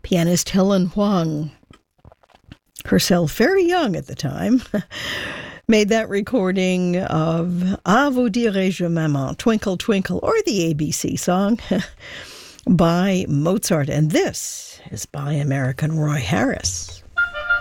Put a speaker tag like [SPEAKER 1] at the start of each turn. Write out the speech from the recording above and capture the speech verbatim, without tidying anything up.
[SPEAKER 1] Pianist Helen Huang, herself very young at the time, made that recording of Ah, vous dirai-je maman, Twinkle Twinkle, or the A B C song by Mozart. And this is by American Roy Harris.